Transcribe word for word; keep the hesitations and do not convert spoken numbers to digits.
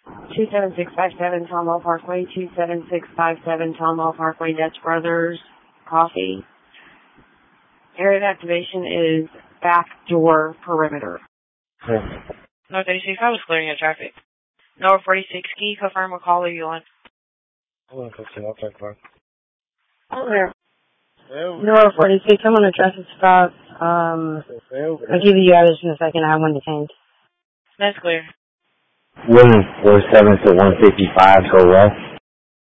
two seven six five seven Tomball Parkway, two seven six five seven Tomball Parkway, Dutch Brothers Coffee. Area of activation is back door perimeter. Yeah. No thirty-six, I was clearing your traffic. North forty-six, can you confirm what call are you on? I'm going to see. I'll take one. Oh, there. North forty-six, I'm on a traffic stop. Um, I'll give you the address in a second. I have one detained. That's clear. one four seven to one fifty-five, go west.